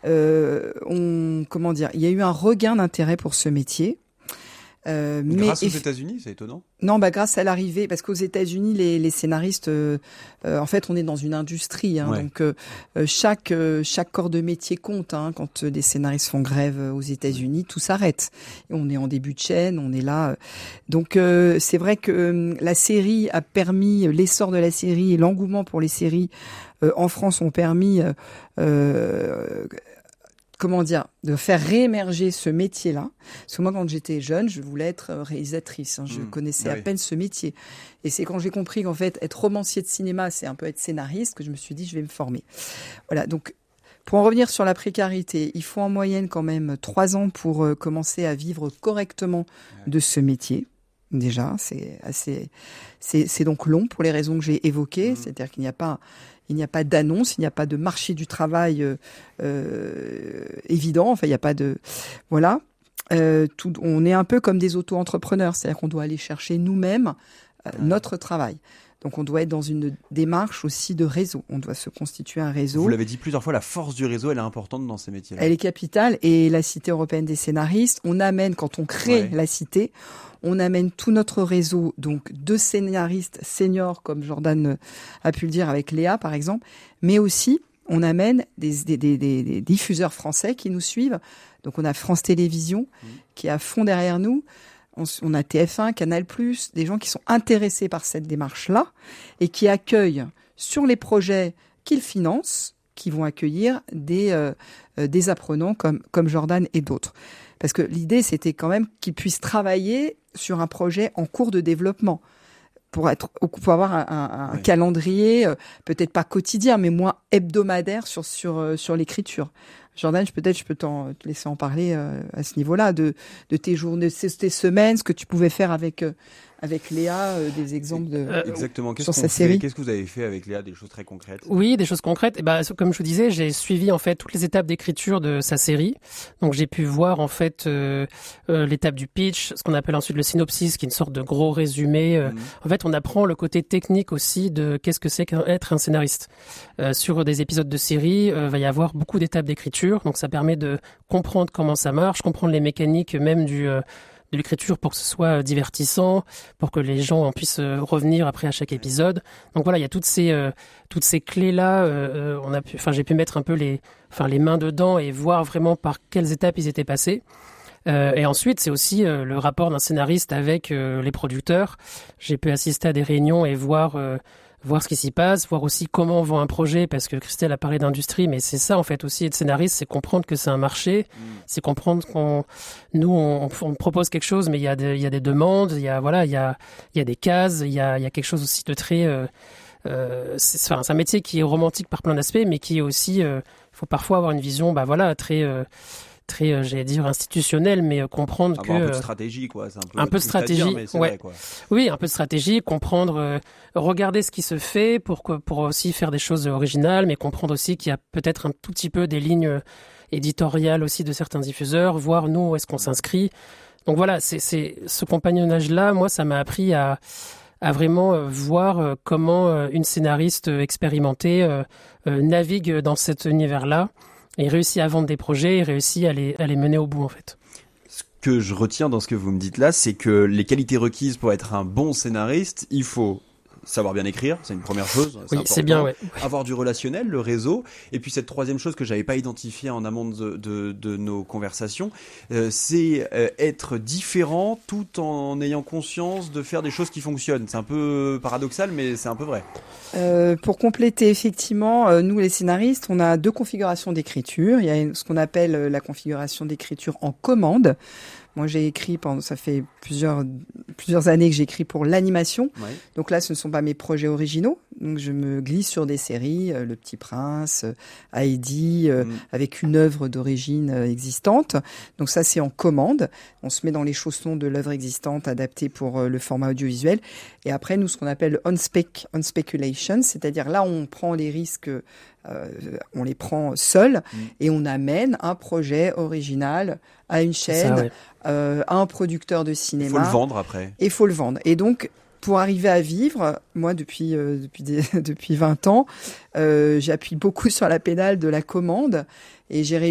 comment dire, il y a eu un regain d'intérêt pour ce métier. Grâce aux États-Unis, c'est étonnant. Non, grâce à l'arrivée, parce qu'aux États-Unis, les scénaristes, en fait, on est dans une industrie, donc chaque corps de métier compte. Quand des scénaristes font grève aux États-Unis, tout s'arrête. Et on est en début de chaîne, on est là. Donc c'est vrai que la série a permis l'essor de la série et l'engouement pour les séries en France ont permis. De faire réémerger ce métier-là. Parce que moi, quand j'étais jeune, je voulais être réalisatrice. Je connaissais à peine ce métier. Et c'est quand j'ai compris qu'en fait, être romancier de cinéma, c'est un peu être scénariste, que je me suis dit, je vais me former. Voilà, donc, pour en revenir sur la précarité, il faut en moyenne quand même 3 ans pour commencer à vivre correctement de ce métier. Déjà, c'est donc long pour les raisons que j'ai évoquées. C'est-à-dire qu'il n'y a pas d'annonce, il n'y a pas de marché du travail évident. Enfin, il n'y a pas de voilà. On est un peu comme des auto-entrepreneurs, c'est-à-dire qu'on doit aller chercher nous-mêmes notre travail. Donc, on doit être dans une démarche aussi de réseau. On doit se constituer un réseau. Vous l'avez dit plusieurs fois, la force du réseau, elle est importante dans ces métiers-là. Elle est capitale. Et la Cité européenne des scénaristes, on amène, quand on crée la Cité, on amène tout notre réseau, donc de scénaristes seniors, comme Jordan a pu le dire avec Léa, par exemple, mais aussi on amène des diffuseurs français qui nous suivent. Donc on a France Télévisions qui est à fond derrière nous. On a TF1, Canal+, des gens qui sont intéressés par cette démarche-là et qui accueillent sur les projets qu'ils financent, qui vont accueillir des apprenants comme Jordan et d'autres. Parce que l'idée, c'était quand même qu'ils puissent travailler sur un projet en cours de développement pour avoir un calendrier, peut-être pas quotidien, mais moins hebdomadaire sur l'écriture. Jordan, je peux te laisser en parler à ce niveau-là, de tes journées, tes semaines, ce que tu pouvais faire avec Léa, des exemples exactement. Sur sa série. Qu'est-ce que vous avez fait avec Léa, des choses très concrètes? Oui, des choses concrètes. Et comme je vous disais, j'ai suivi en fait toutes les étapes d'écriture de sa série. Donc j'ai pu voir en fait l'étape du pitch, ce qu'on appelle ensuite le synopsis, qui est une sorte de gros résumé. En fait, on apprend le côté technique aussi de qu'est-ce que c'est qu'être un scénariste. Sur des épisodes de série, va y avoir beaucoup d'étapes d'écriture. Donc ça permet de comprendre comment ça marche, comprendre les mécaniques même de l'écriture pour que ce soit divertissant, pour que les gens en puissent revenir après à chaque épisode. Donc voilà, il y a toutes ces clés-là. J'ai pu mettre un peu les mains dedans et voir vraiment par quelles étapes ils étaient passés. Et ensuite, c'est aussi le rapport d'un scénariste avec les producteurs. J'ai pu assister à des réunions et voir ce qui s'y passe, voir aussi comment on vend un projet, parce que Christelle a parlé d'industrie, mais c'est ça en fait aussi être scénariste, c'est comprendre que c'est un marché, c'est comprendre qu'on propose quelque chose, mais il y a des demandes, il y a des cases, il y a quelque chose aussi de très c'est un métier qui est romantique par plein d'aspects, mais qui est aussi faut parfois avoir une vision très, j'allais dire institutionnel, mais comprendre avoir que un peu de stratégie, quoi. C'est un peu de stratégie, dire, mais c'est vrai, quoi. Oui, un peu de stratégie, comprendre, regarder ce qui se fait pour aussi faire des choses originales, mais comprendre aussi qu'il y a peut-être un tout petit peu des lignes éditoriales aussi de certains diffuseurs, voir nous où est-ce qu'on s'inscrit. Donc voilà, c'est ce compagnonnage-là, moi, ça m'a appris à vraiment voir comment une scénariste expérimentée navigue dans cet univers-là. Et réussit à vendre des projets et réussit à les mener au bout, en fait. Ce que je retiens dans ce que vous me dites là, c'est que les qualités requises pour être un bon scénariste, il faut savoir bien écrire, c'est une première chose. Oui, c'est bien, ouais. Avoir du relationnel, le réseau. Et puis cette troisième chose que j'avais pas identifiée en amont de nos conversations, c'est être différent tout en ayant conscience de faire des choses qui fonctionnent. C'est un peu paradoxal, mais c'est un peu vrai. Pour compléter, effectivement, nous les scénaristes, on a 2 configurations d'écriture. Il y a ce qu'on appelle la configuration d'écriture en commande. Moi, j'ai écrit ça fait plusieurs années que j'écris pour l'animation. Ouais. Donc là, ce ne sont pas mes projets originaux. Donc je me glisse sur des séries, Le Petit Prince, Heidi, avec une œuvre d'origine existante. Donc ça, c'est en commande. On se met dans les chaussons de l'œuvre existante adaptée pour le format audiovisuel. Et après, nous, ce qu'on appelle on speculation, c'est-à-dire là, on prend les risques, on les prend seuls et on amène un projet original à une chaîne, à un producteur de cinéma. Il faut le vendre après. Et il faut le vendre. Et donc, pour arriver à vivre, moi, depuis 20 ans, j'appuie beaucoup sur la pédale de la commande et j'ai